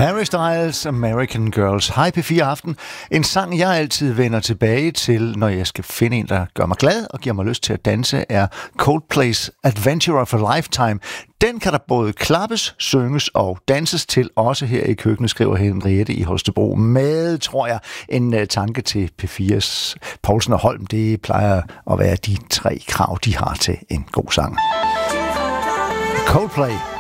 Harry Styles, American Girls. Hej P4 Aften. En sang, jeg altid vender tilbage til, når jeg skal finde en, der gør mig glad og giver mig lyst til at danse, er Coldplay's Adventure of a Lifetime. Den kan der både klappes, synges og danses til, også her i køkkenet, skriver Henriette i Holstebro. Med, tror jeg, en tanke til P4's Poulsen og Holm. Det plejer at være de 3 krav, de har til en god sang. Coldplay.